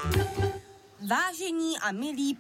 Vážení a milí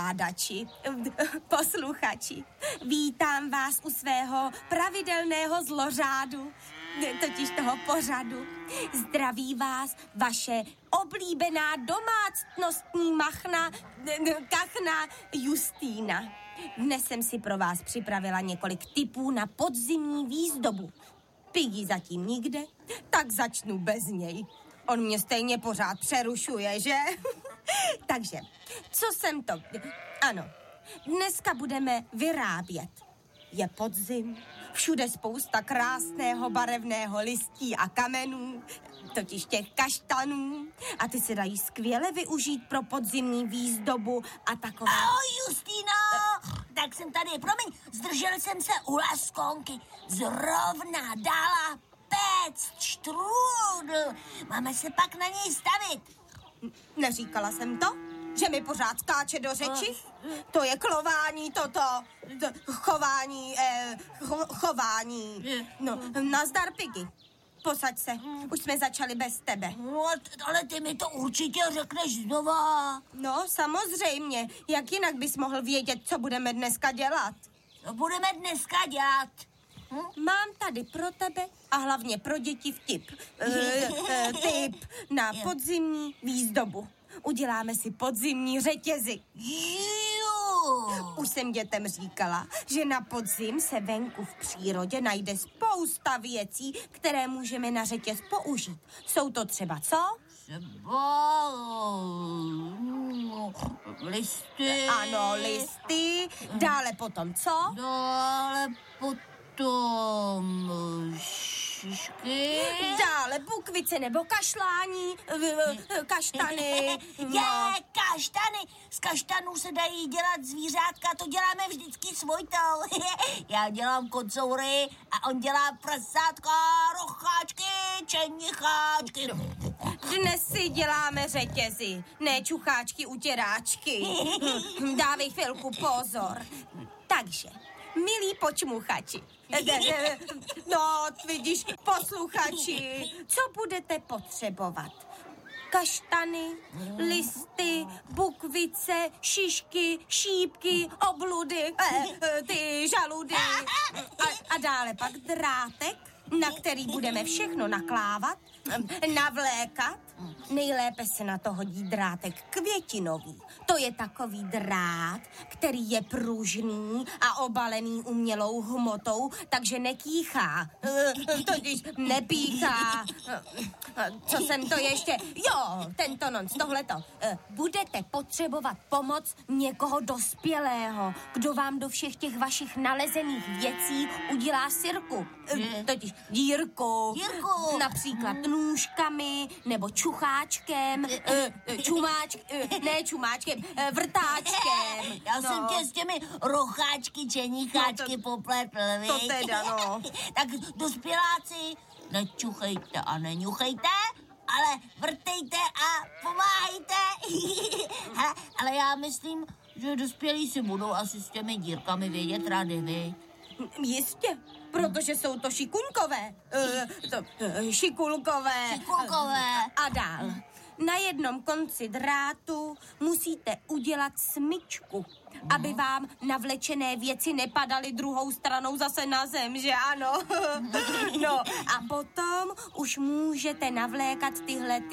posluchači, vítám vás u svého pravidelného zlořádu, totiž toho pořadu. Zdraví vás vaše oblíbená domácnostní kachna Justýna. Dnes jsem si pro vás připravila několik tipů na podzimní výzdobu. Piggy zatím nikde, tak začnu bez něj. On mě stejně pořád přerušuje, že? Takže, co jsem to... Ano, dneska budeme vyrábět. Je podzim, všude spousta krásného barevného listí a kamenů, totiž těch kaštanů, a ty se dají skvěle využít pro podzimní výzdobu a takové... Ahoj, Justýno! Tak jsem tady, promiň, zdržel jsem se u laskonky. Zrovna dala péct štrůdl. Máme se pak na něj stavit. Neříkala jsem to? Že mi pořád skáče do řeči? To je klování chování. No, nazdar, Piggy. Posaď se, už jsme začali bez tebe. No, ale ty mi to určitě řekneš znova. No, samozřejmě. Jak jinak bys mohl vědět, co budeme dneska dělat? Co budeme dneska dělat? Mám tady pro tebe a hlavně pro děti tip na podzimní výzdobu. Uděláme si podzimní řetězy. Už jsem dětem říkala, že na podzim se venku v přírodě najde spousta věcí, které můžeme na řetěz použít. Jsou to třeba co? Třeba listy. Ano, listy. Dále potom co? Dále potom šišky. Dále bukvice nebo kašlání, kaštany. Kaštany. Z kaštanů se dají dělat zvířátka, to děláme vždycky s Vojtou. Já dělám kocoury a on dělá prasátka, rocháčky, čenicháčky. Dnes si děláme řetězy, ne čucháčky, utěráčky. Dávej chvilku pozor. Takže, milí počmuchači, no, vidíš, posluchači, co budete potřebovat? Kaštany, listy, bukvice, šišky, šípky, obludy, ty žaludy a dále pak drátek, na který budeme všechno naklávat, navlékat. Nejlépe se na to hodí drátek květinový. To je takový drát, který je pružný a obalený umělou hmotou, takže nekýchá. Totiž nepíchá. Co jsem to ještě? Jo, tento nonc, tohleto. Budete potřebovat pomoc někoho dospělého, kdo vám do všech těch vašich nalezených věcí udělá sirku. Totiž dírku. Například nůžkami nebo čumáčkem, vrtáčkem. Já jsem tě s těmi rocháčky, čenicháčky popletl, víš? To teda, no. Tak dospěláci, nečuchejte a neňuchejte, ale vrtejte a pomáhejte. Ale já myslím, že dospělí si budou asi s těmi dírkami vědět rady, viď? Jistě, protože jsou to šikuňkové. Šikulkové. A dál. Na jednom konci drátu musíte udělat smyčku, aby vám navlečené věci nepadaly druhou stranou zase na zem, že ano? No a potom už můžete navlékat tyhle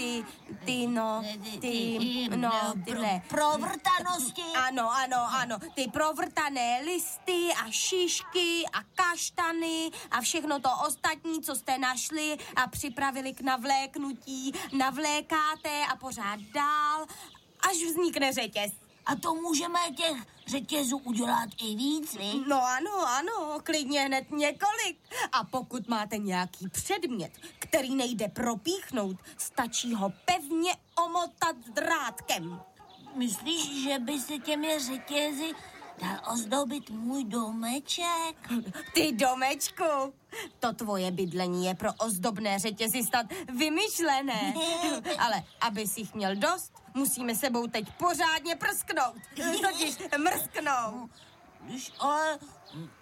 provrtanosti. Ano, ty provrtané listy a šišky a kaštany a všechno to ostatní, co jste našli a připravili k navléknutí. Navlékáte a pořád dál, až vznikne řetěz. A to můžeme těch řetězů udělat i víc, vi? No ano, klidně hned několik. A pokud máte nějaký předmět, který nejde propíchnout, stačí ho pevně omotat drátkem. Myslíš, že by se těmi řetězy dal ozdobit můj domeček? Ty domečku, to tvoje bydlení je pro ozdobné řetězy snad vymyšlené. Ale abys jich měl dost, musíme sebou teď pořádně prsknout. Totiž mrsknout. Ale